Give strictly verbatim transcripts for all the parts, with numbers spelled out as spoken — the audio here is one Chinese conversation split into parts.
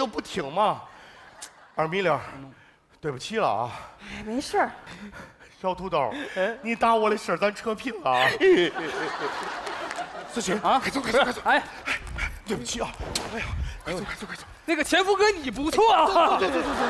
都不听嘛。二米零，对不起了啊。 哎，没事儿。 小土豆，你打我的事儿咱扯平了啊。思琴啊， 快走快走快走！ 哎， 对不起啊。哎呀，快走快走快走！ 那个前夫哥你不错啊。 走走走走走。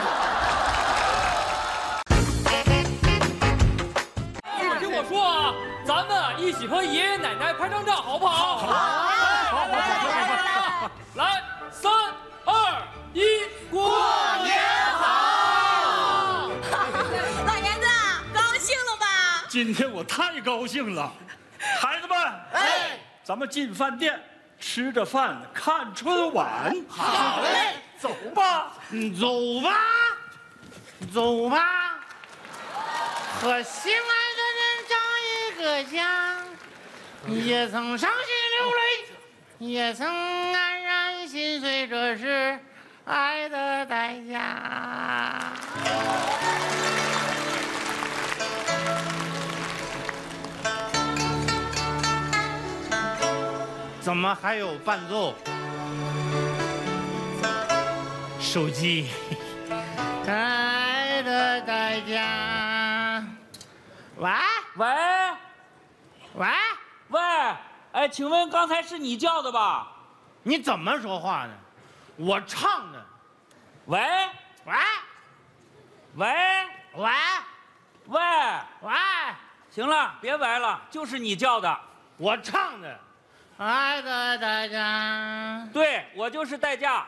听我说啊，咱们一起和爷爷奶奶拍张照，好不好？好，好，好，好，来，三二一，过年好！ 老爷子，高兴了吧？ 今天我太高兴了，孩子们， 哎， 咱们进饭店吃着饭看春晚。 好嘞， 走吧， 走吧，走吧，和心爱的人找一个家，也曾伤心流泪，也曾黯然心碎，这是爱的代价。怎么还有伴奏？手机，爱的代价。喂喂喂， 喂，哎，请问刚才是你叫的吧？ 你怎么说话呢？我唱的。 喂喂喂喂喂， 喂， 行了，别喂了，就是你叫的。 我唱的，爱的代价。 对，我就是代驾。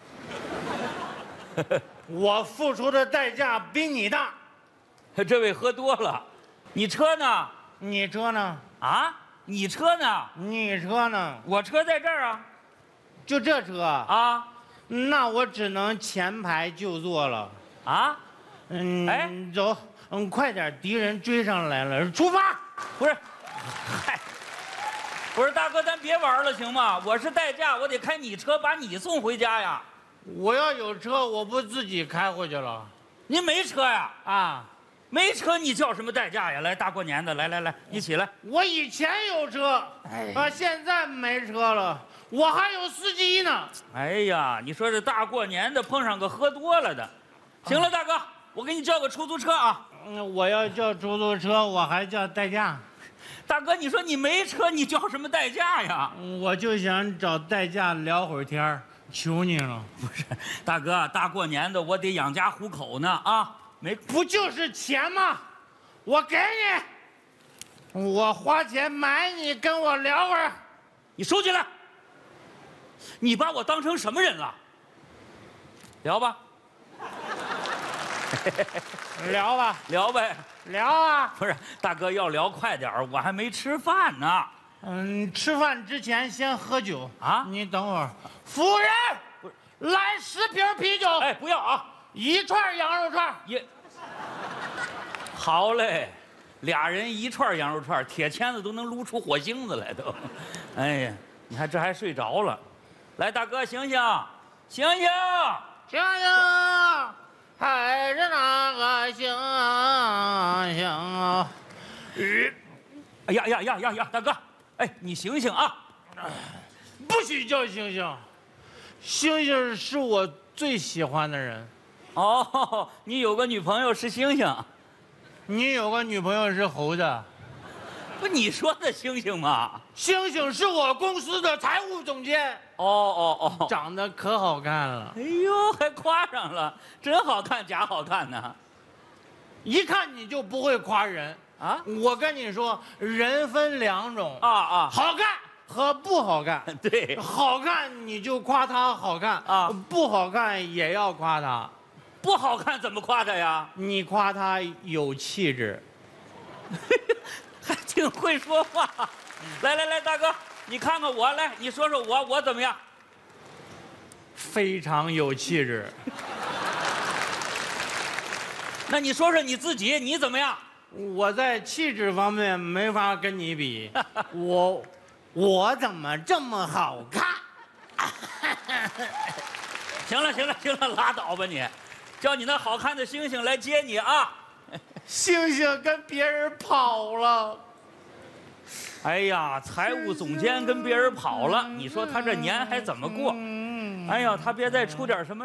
我付出的代价比你大。 这位喝多了，你车呢？ 你车呢？ 啊，你车呢？ 你车呢？ 我车在这儿啊。 就这车啊？ 啊那我只能前排就坐了。 啊， 嗯， 哎走，嗯，快点，敌人追上来了，出发！ 不是，嗨，不是大哥，咱别玩了行吗？我是代驾，我得开你车把你送回家呀。 我要有车，我不自己开回去了您没车呀？ 啊！ 没车你叫什么代驾呀？来，大过年的，来来来，一起来。 我以前有车， 哎啊，现在没车了，我还有司机呢。 哎呀，你说这大过年的碰上个喝多了的，行了，大哥，我给你叫个出租车啊。 嗯，我要叫出租车，我还叫代驾。 大哥，你说你没车，你叫什么代驾呀？ 我就想找代驾聊会儿天儿，求你了。 不是，大哥，大过年的我得养家糊口呢啊，没不就是钱吗？我给你，我花钱买你，跟我聊会儿。 你收起来。你把我当成什么人了？聊吧， 聊吧， 聊呗。 聊啊。 不是，大哥要聊快点儿，我还没吃饭呢。 嗯，吃饭之前先喝酒啊你等会儿，服务员，来十瓶啤酒， 哎，不要啊， 一串羊肉串。 也好嘞，俩人一串羊肉串，铁签子都能撸出火星子来都。哎呀，你看这还睡着了。来，大哥，醒醒，醒醒！ 醒醒，还是那个醒醒。 吁哎呀呀呀呀呀，大哥，哎，你醒醒啊！ 不许叫星星，星星是我最喜欢的人。 哦，你有个女朋友是星星， 你有个女朋友是猴子， 不你说的星星吗？ 星星是我公司的财务总监， 哦哦哦， 长得可好看了， 哎呦，还夸上了，真好看，假好看呢？ 一看你就不会夸人啊！ 我跟你说，人分两种啊啊， 好看和不好看。 对， 好看你就夸他好看啊， 不好看也要夸他。 不好看怎么夸他呀？ 你夸他有气质， 还挺会说话。来来来，大哥，你看看我，来，你说说我，我怎么样？ 非常有气质。 那你说说你自己，你怎么样？ 我在气质方面没法跟你比，我我怎么这么好看？ 行了行了行了，拉倒吧你，叫你那好看的星星来接你啊！ 星星跟别人跑了。 哎呀，财务总监跟别人跑了，你说他这年还怎么过？哎呀，他别再出点什么。